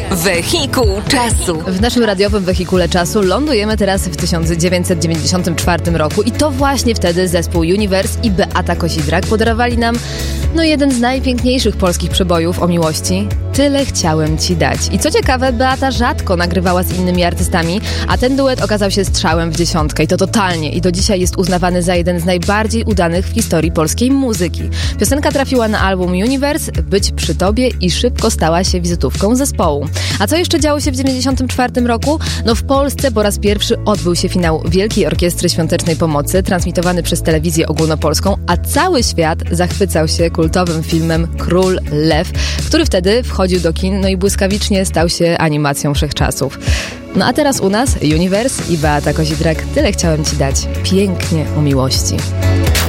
Wehikuł czasu. W naszym radiowym wehikule czasu lądujemy teraz w 1994 roku i to właśnie wtedy zespół Universe i Beata Kozidrak podarowali nam jeden z najpiękniejszych polskich przebojów o miłości. Tyle chciałem ci dać. I co ciekawe, Beata rzadko nagrywała z innymi artystami, a ten duet okazał się strzałem w dziesiątkę i to totalnie. I do dzisiaj jest uznawany za jeden z najbardziej udanych w historii polskiej muzyki. Piosenka trafiła na album Universe, Być przy tobie i szybko stała się wizytówką zespołu. A co jeszcze działo się w 1994 roku? W Polsce po raz pierwszy odbył się finał Wielkiej Orkiestry Świątecznej Pomocy, transmitowany przez telewizję ogólnopolską, a cały świat zachwycał się kultowym filmem Król Lew, który wtedy wchodził do kin, i błyskawicznie stał się animacją wszechczasów. A teraz u nas Universe i Beata Kozidrak. Tyle chciałem ci dać. Pięknie o miłości.